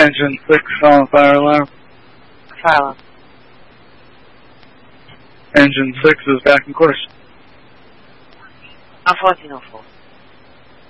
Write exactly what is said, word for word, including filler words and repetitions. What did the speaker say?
Engine six on fire alarm. Fire alarm. Engine six is back in course. I'm fourteen oh four.